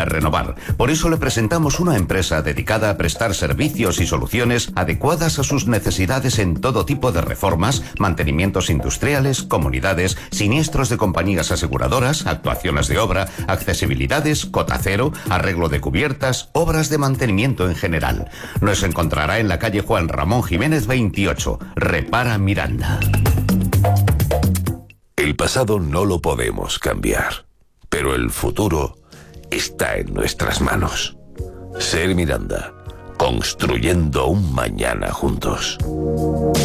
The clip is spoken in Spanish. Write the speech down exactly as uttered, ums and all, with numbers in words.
a renovar. Por eso le presentamos una empresa dedicada a prestar servicios y soluciones adecuadas a sus necesidades en todo tipo de reformas, mantenimientos industriales, comunidades, siniestros de compañías aseguradoras, actuaciones de obra, accesibilidades, cota cero, arreglo de cubiertas, obras de mantenimiento en general. Nos encontrará en la calle Juan Ramón Jiménez veintiocho. Repara Miranda. El pasado no lo podemos cambiar, pero el futuro está en nuestras manos. Ser Miranda, construyendo un mañana juntos.